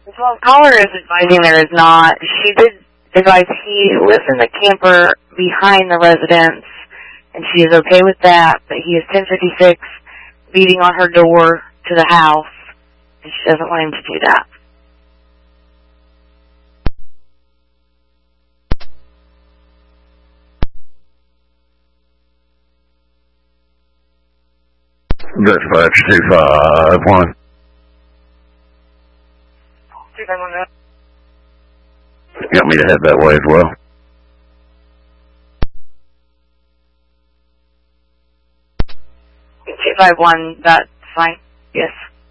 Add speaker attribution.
Speaker 1: Well, caller is advising there is not. She did advise he lives in the camper behind the residence, and she is okay with that, but he is 1056 beating on her door to the house, and she doesn't want him to do that.
Speaker 2: Dispatch 251.
Speaker 1: 251.
Speaker 2: You want me to head that way as well?
Speaker 1: 251, that's fine. Yes.